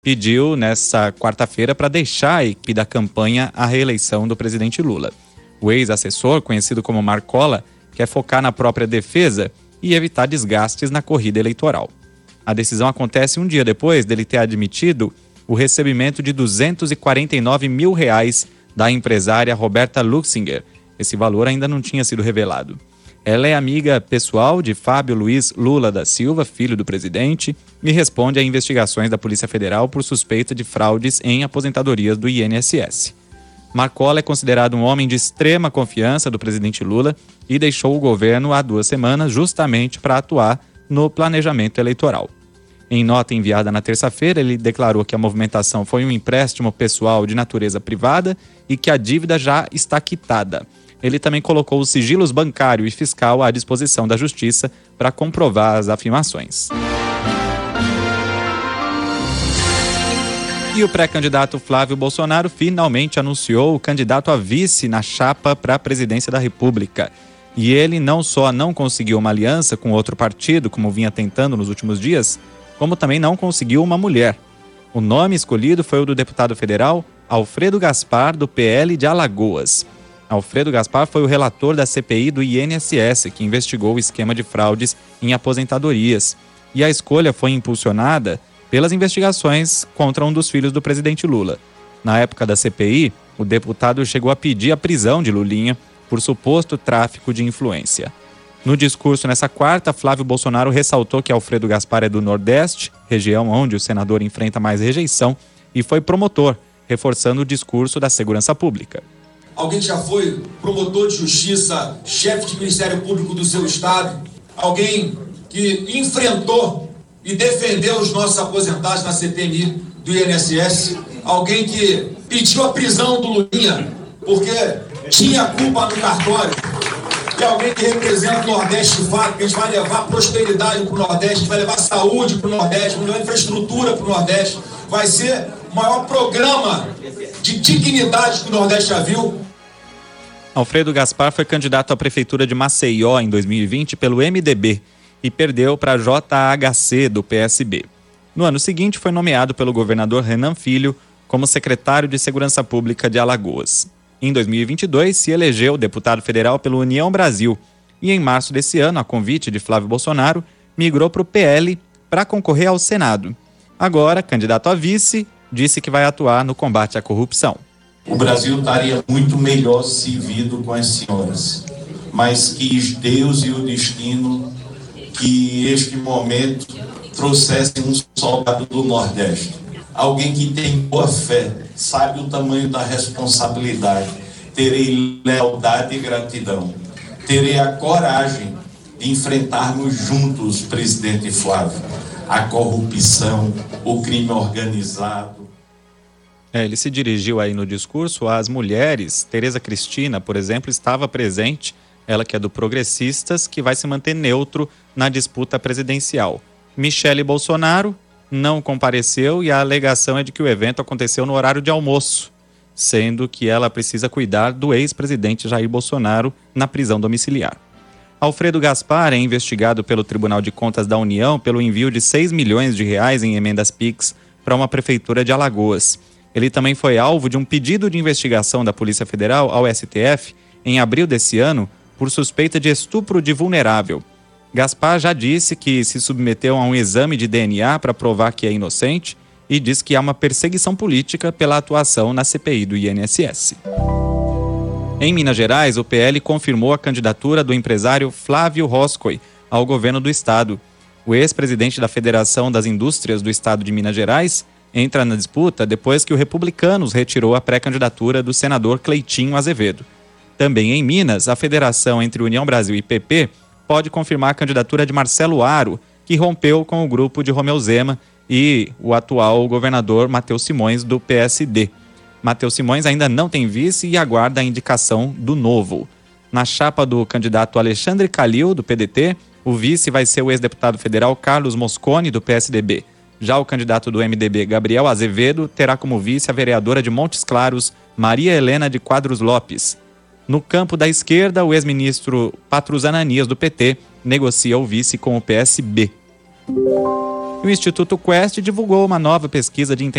pediu nessa quarta-feira para deixar a equipe da campanha à reeleição do presidente Lula. O ex-assessor, conhecido como Marcola, quer focar na própria defesa e evitar desgastes na corrida eleitoral. A decisão acontece um dia depois dele ter admitido o recebimento de R$249 mil da empresária Roberta Luxinger. Esse valor ainda não tinha sido revelado. Ela é amiga pessoal de Fábio Luiz Lula da Silva, filho do presidente, e responde a investigações da Polícia Federal por suspeita de fraudes em aposentadorias do INSS. Marcola é considerado um homem de extrema confiança do presidente Lula e deixou o governo há 2 semanas justamente para atuar no planejamento eleitoral. Em nota enviada na terça-feira, ele declarou que a movimentação foi um empréstimo pessoal de natureza privada e que a dívida já está quitada. Ele também colocou os sigilos bancário e fiscal à disposição da Justiça para comprovar as afirmações. E o pré-candidato Flávio Bolsonaro finalmente anunciou o candidato a vice na chapa para a presidência da República. E ele não só não conseguiu uma aliança com outro partido, como vinha tentando nos últimos dias, como também não conseguiu uma mulher. O nome escolhido foi o do deputado federal Alfredo Gaspar, do PL de Alagoas. Alfredo Gaspar foi o relator da CPI do INSS, que investigou o esquema de fraudes em aposentadorias. E a escolha foi impulsionada pelas investigações contra um dos filhos do presidente Lula. Na época da CPI, o deputado chegou a pedir a prisão de Lulinha por suposto tráfico de influência. No discurso nessa quarta, Flávio Bolsonaro ressaltou que Alfredo Gaspar é do Nordeste, região onde o senador enfrenta mais rejeição, e foi promotor, reforçando o discurso da segurança pública. Alguém que já foi promotor de justiça, chefe de Ministério Público do seu estado, alguém que enfrentou e defendeu os nossos aposentados na CPMI do INSS, alguém que pediu a prisão do Lulinha porque tinha culpa no cartório, e alguém que representa o Nordeste de fato, que a gente vai levar prosperidade para o Nordeste, a gente vai levar saúde para o Nordeste, vai levar infraestrutura para o Nordeste, vai ser o maior programa de dignidade que o Nordeste já viu. Alfredo Gaspar foi candidato à prefeitura de Maceió em 2020 pelo MDB e perdeu para JHC do PSB. No ano seguinte foi nomeado pelo governador Renan Filho como secretário de Segurança Pública de Alagoas. Em 2022 se elegeu deputado federal pela União Brasil e em março desse ano, a convite de Flávio Bolsonaro, migrou para o PL para concorrer ao Senado. Agora, candidato a vice, disse que vai atuar no combate à corrupção. O Brasil estaria muito melhor servido com as senhoras, mas quis Deus e o destino que este momento trouxesse um soldado do Nordeste. Alguém que tem boa fé, sabe o tamanho da responsabilidade. Terei lealdade e gratidão. Terei a coragem de enfrentarmos juntos, presidente Flávio, a corrupção, o crime organizado. Ele se dirigiu aí no discurso às mulheres. Tereza Cristina, por exemplo, estava presente, ela que é do Progressistas, que vai se manter neutro na disputa presidencial. Michele Bolsonaro não compareceu e a alegação é de que o evento aconteceu no horário de almoço, sendo que ela precisa cuidar do ex-presidente Jair Bolsonaro na prisão domiciliar. Alfredo Gaspar é investigado pelo Tribunal de Contas da União pelo envio de R$6 milhões em emendas PIX para uma prefeitura de Alagoas. Ele também foi alvo de um pedido de investigação da Polícia Federal ao STF em abril desse ano por suspeita de estupro de vulnerável. Gaspar já disse que se submeteu a um exame de DNA para provar que é inocente e diz que há uma perseguição política pela atuação na CPI do INSS. Em Minas Gerais, o PL confirmou a candidatura do empresário Flávio Roscoe ao governo do estado. O ex-presidente da Federação das Indústrias do estado de Minas Gerais entra na disputa depois que o Republicanos retirou a pré-candidatura do senador Cleitinho Azevedo. Também em Minas, a federação entre União Brasil e PP pode confirmar a candidatura de Marcelo Aro, que rompeu com o grupo de Romeu Zema e o atual governador Matheus Simões, do PSD. Matheus Simões ainda não tem vice e aguarda a indicação do Novo. Na chapa do candidato Alexandre Calil, do PDT, o vice vai ser o ex-deputado federal Carlos Mosconi, do PSDB. Já o candidato do MDB, Gabriel Azevedo, terá como vice a vereadora de Montes Claros, Maria Helena de Quadros Lopes. No campo da esquerda, o ex-ministro Patrus Ananias, do PT, negocia o vice com o PSB. E o Instituto Quest divulgou uma nova pesquisa de